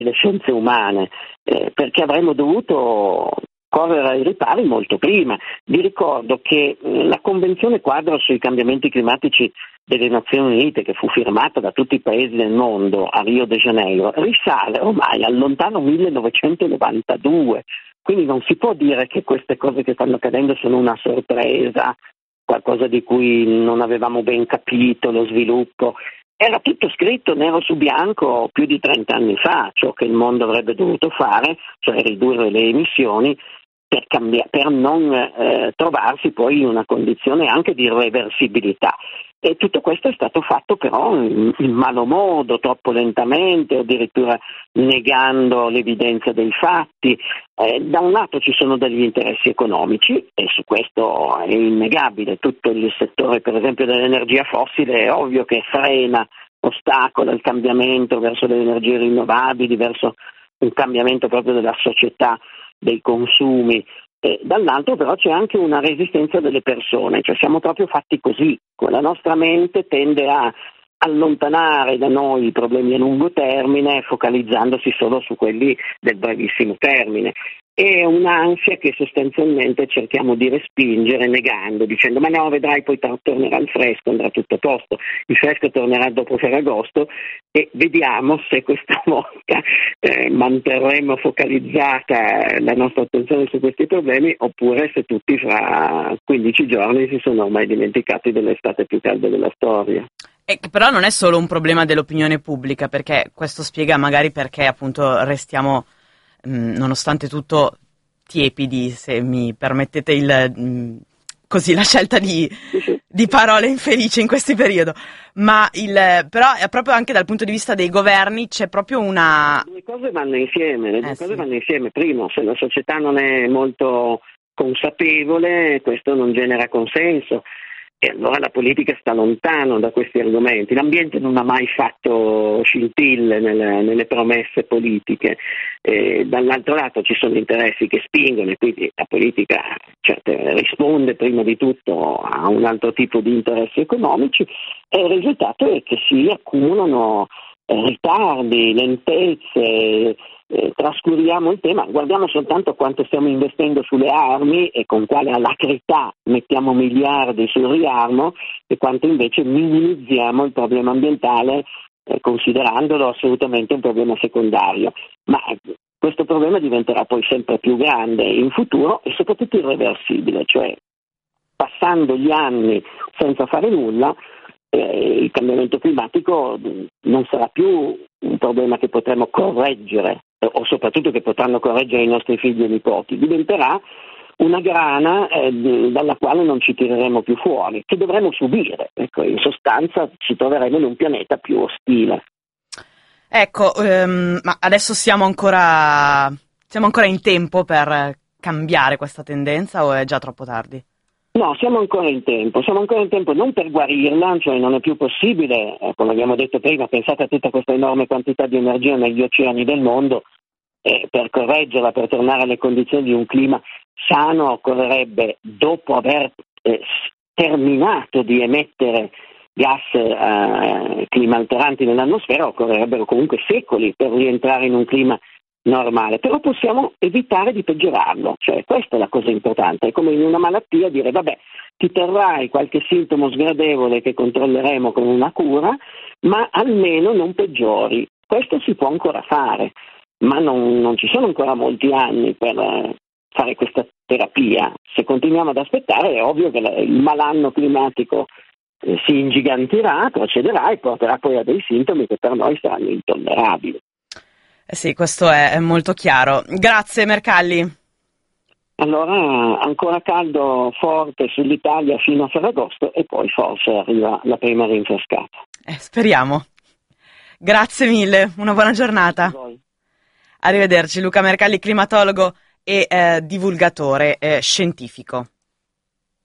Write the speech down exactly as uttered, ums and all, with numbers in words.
le scienze umane, eh, perché avremmo dovuto correre ai ripari molto prima. Vi ricordo che la Convenzione quadro sui cambiamenti climatici delle Nazioni Unite, che fu firmata da tutti i paesi del mondo a Rio de Janeiro, risale ormai al lontano millenovecentonovantadue, quindi non si può dire che queste cose che stanno accadendo sono una sorpresa, qualcosa di cui non avevamo ben capito lo sviluppo. Era tutto scritto nero su bianco più di trenta anni fa, ciò che il mondo avrebbe dovuto fare, cioè ridurre le emissioni per, cambiare, per non eh, trovarsi poi in una condizione anche di irreversibilità. E tutto questo è stato fatto però in, in malo modo, troppo lentamente, addirittura negando l'evidenza dei fatti. Eh, da un lato ci sono degli interessi economici e su questo è innegabile. Tutto il settore, per esempio, dell'energia fossile è ovvio che frena, ostacola il cambiamento verso le energie rinnovabili, verso un cambiamento proprio della società, dei consumi. E dall'altro però c'è anche una resistenza delle persone, cioè siamo proprio fatti così, la nostra mente tende a allontanare da noi i problemi a lungo termine focalizzandosi solo su quelli del brevissimo termine. È un'ansia che sostanzialmente cerchiamo di respingere negando, dicendo ma no, vedrai, poi tornerà il fresco, andrà tutto a posto, il fresco tornerà dopo Ferragosto e vediamo se questa volta eh, manterremo focalizzata la nostra attenzione su questi problemi oppure se tutti fra quindici giorni si sono ormai dimenticati dell'estate più calda della storia. E che però non è solo un problema dell'opinione pubblica, perché questo spiega magari perché appunto restiamo mh, nonostante tutto tiepidi, se mi permettete il mh, così la scelta di, di parole infelici in questo periodo, ma il però è proprio anche dal punto di vista dei governi c'è proprio una... Le due cose vanno insieme, le due eh, cose sì. vanno insieme. Primo, se la società non è molto consapevole, questo non genera consenso. E allora la politica sta lontano da questi argomenti. L'ambiente non ha mai fatto scintille nelle, nelle promesse politiche. E dall'altro lato ci sono interessi che spingono e quindi la politica certo, risponde prima di tutto a un altro tipo di interessi economici e il risultato è che si accumulano eh, ritardi, lentezze. Eh, trascuriamo il tema, guardiamo soltanto quanto stiamo investendo sulle armi e con quale alacrità mettiamo miliardi sul riarmo e quanto invece minimizziamo il problema ambientale eh, considerandolo assolutamente un problema secondario. Ma questo problema diventerà poi sempre più grande in futuro e soprattutto irreversibile, cioè passando gli anni senza fare nulla eh, il cambiamento climatico non sarà più un problema che potremo correggere o soprattutto che potranno correggere i nostri figli e nipoti, diventerà una grana eh, dalla quale non ci tireremo più fuori, che dovremo subire. Ecco, in sostanza ci troveremo in un pianeta più ostile. Ecco, um, ma adesso siamo ancora, siamo ancora in tempo per cambiare questa tendenza o è già troppo tardi? No, siamo ancora in tempo, siamo ancora in tempo non per guarirla, cioè non è più possibile, eh, come abbiamo detto prima, pensate a tutta questa enorme quantità di energia negli oceani del mondo, eh, per correggerla, per tornare alle condizioni di un clima sano, occorrerebbe, dopo aver eh, terminato di emettere gas eh, climalteranti nell'atmosfera, occorrerebbero comunque secoli per rientrare in un clima normale, però possiamo evitare di peggiorarlo, cioè questa è la cosa importante, è come in una malattia dire vabbè ti terrai qualche sintomo sgradevole che controlleremo con una cura, ma almeno non peggiori, questo si può ancora fare, ma non, non ci sono ancora molti anni per eh, fare questa terapia, se continuiamo ad aspettare è ovvio che la, il malanno climatico eh, si ingigantirà, procederà e porterà poi a dei sintomi che per noi saranno intollerabili. Eh sì, questo è, è molto chiaro. Grazie Mercalli. Allora ancora caldo forte sull'Italia fino a Ferragosto e poi forse arriva la prima rinfrescata. Eh, speriamo. Grazie mille, una buona giornata. Arrivederci, Luca Mercalli, climatologo e eh, divulgatore eh, scientifico.